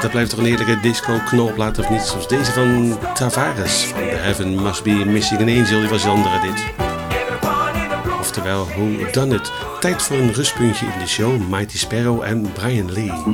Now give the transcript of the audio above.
Dat blijft toch een heerlijke disco-knolplaat of niet? Zoals deze van Tavares van The Heaven Must Be Missing an Angel. Die was de andere dit. Oftewel, Who Done It? Tijd voor een rustpuntje in de show. Mighty Sparrow en Brian Lee.